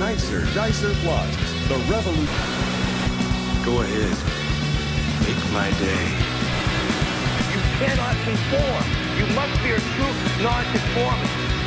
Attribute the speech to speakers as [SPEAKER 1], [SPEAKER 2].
[SPEAKER 1] nicer Dicer Plus, the revolution.
[SPEAKER 2] Go ahead. Make my day.
[SPEAKER 3] You cannot conform. You must be a true non-conformist.